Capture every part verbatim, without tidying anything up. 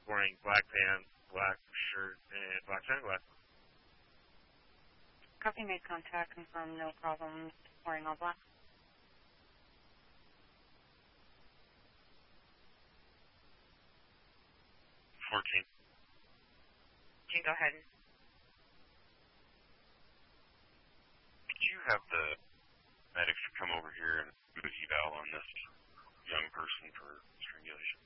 wearing black pants, black shirt, and black sunglasses. Copy, made contact, confirm no problems, wearing all black. fourteen. You can go ahead. Could you have the medics come over here and do an eval on this young person for strangulation?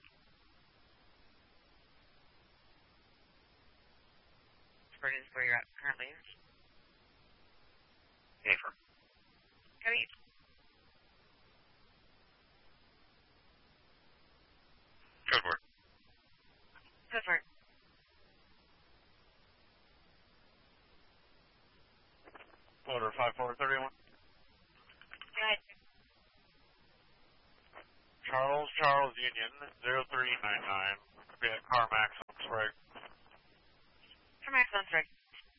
Where is where you're at currently? Hafer. Copy. Code word. Code word. Order five four three one. Go ahead. Charles, Charles Union, zero three nine nine. We have Carmax on strike. Carmax on strike.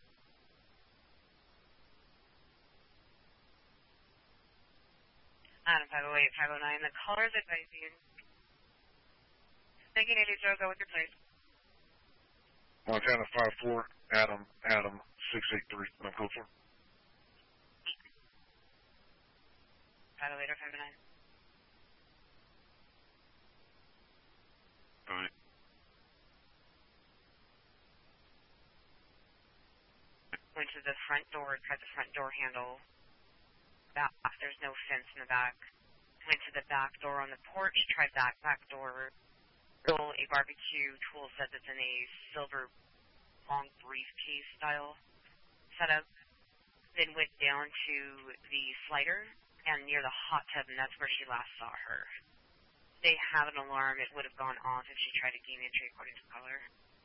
Adam five oh eight, five oh nine, the caller is advising. Thank you, Native Joe, go with your place. Montana five four, Adam, Adam, six eight three, no code for. five oh eight or five oh nine. Alright. Went to the front door, tried the front door handle. Back, there's no fence in the back. Went to the back door on the porch, tried that back door. Stole a barbecue tool set that's in a silver long briefcase style setup. Then went down to the slider and near the hot tub, and that's where she last saw her. They have an alarm. It would have gone off if she tried to gain entry according to caller.